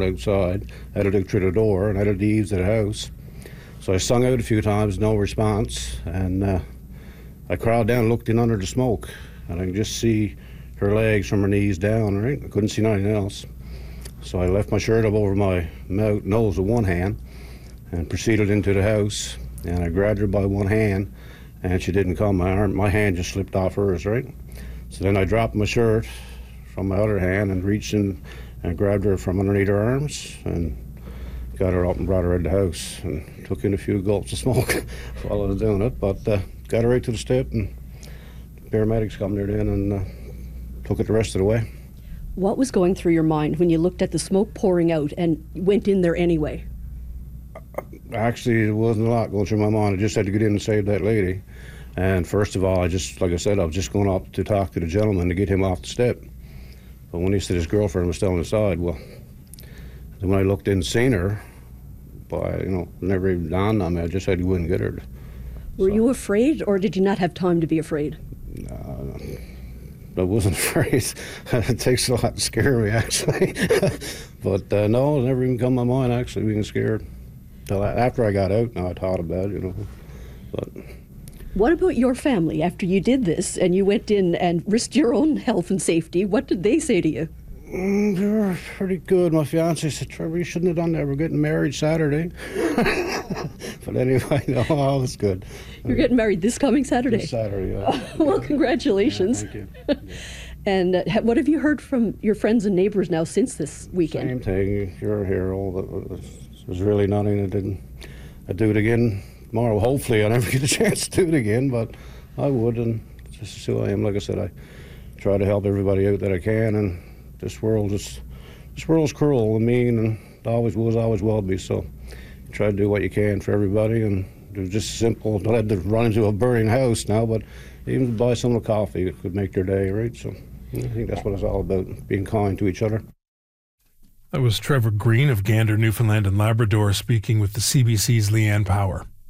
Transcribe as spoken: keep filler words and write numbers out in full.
smoke outside, headed out through the door and out of the eaves of the house. So I sung out a few times, no response, and uh, I crawled down and looked in under the smoke, and I could just see her legs from her knees down, right? I couldn't see anything else. So I left my shirt up over my mouth, nose with one hand and proceeded into the house, and I grabbed her by one hand, and she didn't come. My arm, my hand just slipped off hers, right? So then I dropped my shirt from my other hand and reached in and grabbed her from underneath her arms and got her up and brought her out the house and took in a few gulps of smoke while I was doing it, but uh, got her right to the step, and paramedics come there then and uh, took it the rest of the way. What was going through your mind when you looked at the smoke pouring out and went in there anyway? Actually, there wasn't a lot going through my mind. I just had to get in and save that lady. And first of all, I just, like I said, I was just going up to talk to the gentleman to get him off the step. But when he said his girlfriend was still on the side, well, then when I looked in and seen her, boy, you know, never even dawned on me. I just had to go in and get her. Were So, you afraid, or did you not have time to be afraid? Uh, I wasn't afraid. It takes a lot to scare me, actually. But uh, no, it never even come to my mind, actually, being scared. Till I, after I got out, now I thought about it, you know. But What about your family after you did this and you went in and risked your own health and safety? What did they say to you? mm, they were pretty good. My fiance said, Trevor, you shouldn't have done that. We're getting married Saturday. But anyway, no, all was good. You're getting married this coming Saturday? This Saturday, yeah. Well, congratulations. Yeah, thank you. And uh, what have you heard from your friends and neighbors now since this weekend? Same thing. You're here. All the, there's really nothing. I didn't. I'd do it again tomorrow. Hopefully, I never get a chance to do it again, but I would. And this is who I am. Like I said, I try to help everybody out that I can. And this world is this world's cruel and mean, and always was, always will be. So try to do what you can for everybody. And it was just simple. Don't have to run into a burning house now, but even buy someone a coffee, it could make their day, right? So I think that's what it's all about, being kind to each other. That was Trevor Green of Gander, Newfoundland and Labrador, speaking with the C B C's Leanne Power.